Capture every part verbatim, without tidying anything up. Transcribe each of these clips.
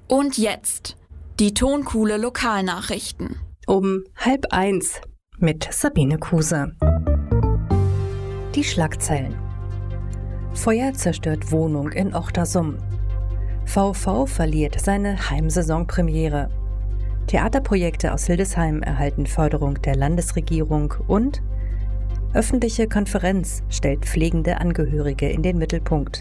Und jetzt die Tonkuhle Lokalnachrichten. Um halb eins mit Sabine Kuse. Die Schlagzeilen. Feuer zerstört Wohnung in Ochtersum. VV verliert seine Heimsaisonpremiere. Theaterprojekte aus Hildesheim erhalten Förderung der Landesregierung und öffentliche Konferenz stellt pflegende Angehörige in den Mittelpunkt.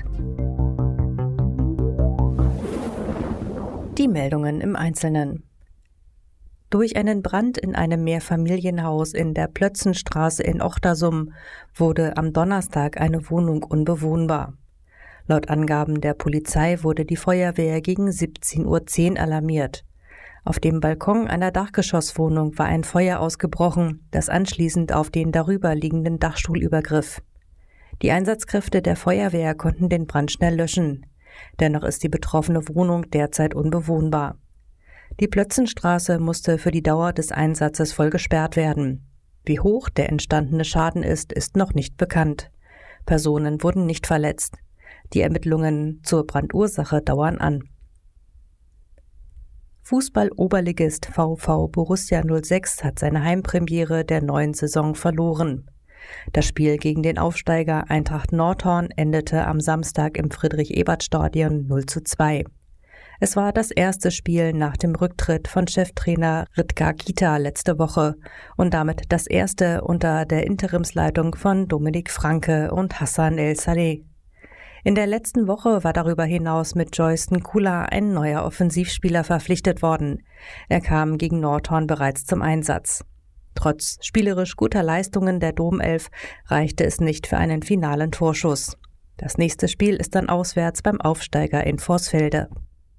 Die Meldungen im Einzelnen. Durch einen Brand in einem Mehrfamilienhaus in der Plötzenstraße in Ochtersum wurde am Donnerstag eine Wohnung unbewohnbar. Laut Angaben der Polizei wurde die Feuerwehr gegen siebzehn Uhr zehn alarmiert. Auf dem Balkon einer Dachgeschosswohnung war ein Feuer ausgebrochen, das anschließend auf den darüber liegenden Dachstuhl übergriff. Die Einsatzkräfte der Feuerwehr konnten den Brand schnell löschen. Dennoch ist die betroffene Wohnung derzeit unbewohnbar. Die Plötzenstraße musste für die Dauer des Einsatzes voll gesperrt werden. Wie hoch der entstandene Schaden ist, ist noch nicht bekannt. Personen wurden nicht verletzt. Die Ermittlungen zur Brandursache dauern an. Fußball-Oberligist VV Borussia null sechs hat seine Heimpremiere der neuen Saison verloren. Das Spiel gegen den Aufsteiger Eintracht Nordhorn endete am Samstag im Friedrich-Ebert-Stadion null zu zwei. Es war das erste Spiel nach dem Rücktritt von Cheftrainer Rüdger Kita letzte Woche und damit das erste unter der Interimsleitung von Dominik Franke und Hassan El Saleh. In der letzten Woche war darüber hinaus mit Joyce Kula ein neuer Offensivspieler verpflichtet worden. Er kam gegen Nordhorn bereits zum Einsatz. Trotz spielerisch guter Leistungen der Domelf reichte es nicht für einen finalen Torschuss. Das nächste Spiel ist dann auswärts beim Aufsteiger in Vorsfelde.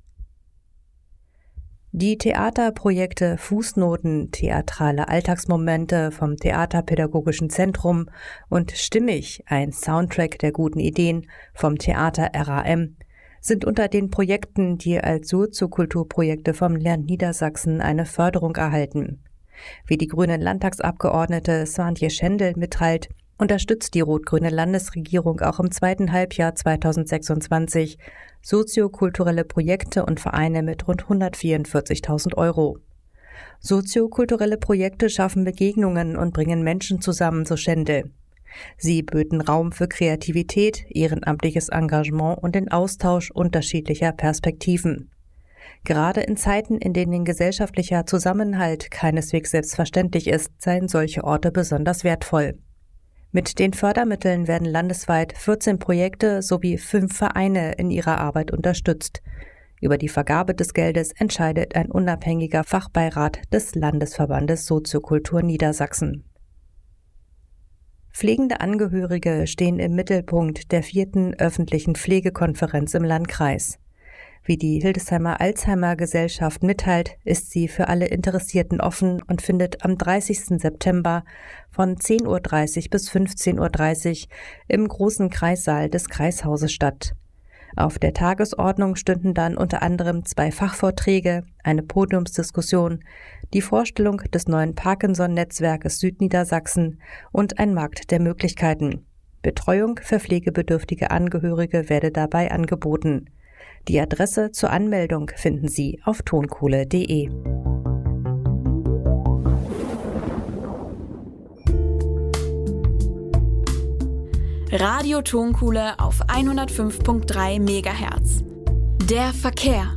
Die Theaterprojekte Fußnoten, theatrale Alltagsmomente vom Theaterpädagogischen Zentrum und Stimmig, ein Soundtrack der guten Ideen vom Theater R A M, sind unter den Projekten, die als Soziokulturprojekte vom Land Niedersachsen eine Förderung erhalten. Wie die grüne Landtagsabgeordnete Swantje Schendel mitteilt, unterstützt die rot-grüne Landesregierung auch im zweiten Halbjahr zweitausendsechsundzwanzig soziokulturelle Projekte und Vereine mit rund hundertvierundvierzigtausend Euro. Soziokulturelle Projekte schaffen Begegnungen und bringen Menschen zusammen, so Schendel. Sie böten Raum für Kreativität, ehrenamtliches Engagement und den Austausch unterschiedlicher Perspektiven. Gerade in Zeiten, in denen gesellschaftlicher Zusammenhalt keineswegs selbstverständlich ist, seien solche Orte besonders wertvoll. Mit den Fördermitteln werden landesweit vierzehn Projekte sowie fünf Vereine in ihrer Arbeit unterstützt. Über die Vergabe des Geldes entscheidet ein unabhängiger Fachbeirat des Landesverbandes Soziokultur Niedersachsen. Pflegende Angehörige stehen im Mittelpunkt der vierten öffentlichen Pflegekonferenz im Landkreis. Wie die Hildesheimer Alzheimer-Gesellschaft mitteilt, ist sie für alle Interessierten offen und findet am dreißigsten September von zehn Uhr dreißig bis fünfzehn Uhr dreißig im großen Kreissaal des Kreishauses statt. Auf der Tagesordnung stünden dann unter anderem zwei Fachvorträge, eine Podiumsdiskussion, die Vorstellung des neuen Parkinson-Netzwerkes Südniedersachsen und ein Markt der Möglichkeiten. Betreuung für pflegebedürftige Angehörige werde dabei angeboten. Die Adresse zur Anmeldung finden Sie auf tonkohle punkt de. Radio Tonkuhle auf hundertfünf Komma drei Megahertz. Der Verkehr.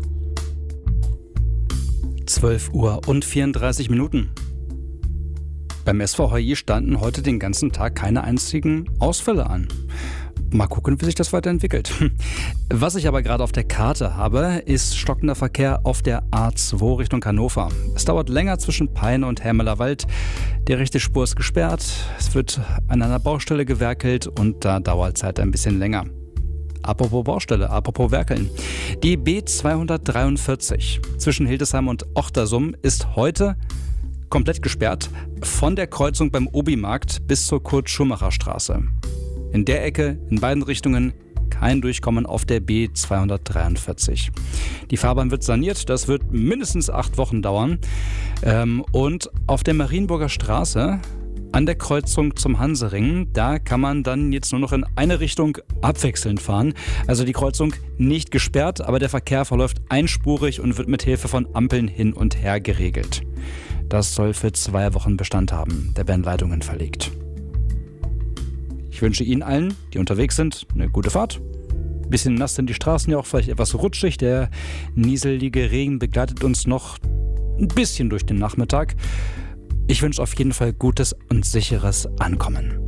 zwölf Uhr und vierunddreißig Minuten. Beim S V H I standen heute den ganzen Tag keine einzigen Ausfälle an. Mal gucken, wie sich das weiterentwickelt. Was ich aber gerade auf der Karte habe, ist stockender Verkehr auf der A zwei Richtung Hannover. Es dauert länger zwischen Peine und Hermelerwald. Die rechte Spur ist gesperrt. Es wird an einer Baustelle gewerkelt und da dauert es halt ein bisschen länger. Apropos Baustelle, apropos Werkeln. Die B zweihundertdreiundvierzig zwischen Hildesheim und Ochtersum ist heute komplett gesperrt von der Kreuzung beim Obi-Markt bis zur Kurt-Schumacher-Straße. In der Ecke, in beiden Richtungen, kein Durchkommen auf der B zweihundertdreiundvierzig. Die Fahrbahn wird saniert, das wird mindestens acht Wochen dauern. Ähm, und auf der Marienburger Straße an der Kreuzung zum Hansering. Da kann man dann jetzt nur noch in eine Richtung abwechselnd fahren. Also die Kreuzung nicht gesperrt, aber der Verkehr verläuft einspurig und wird mit Hilfe von Ampeln hin und her geregelt. Das soll für zwei Wochen Bestand haben. Da werden Leitungen verlegt. Ich wünsche Ihnen allen, die unterwegs sind, eine gute Fahrt. Ein bisschen nass sind die Straßen ja auch, vielleicht etwas rutschig. Der nieselige Regen begleitet uns noch ein bisschen durch den Nachmittag. Ich wünsche auf jeden Fall gutes und sicheres Ankommen.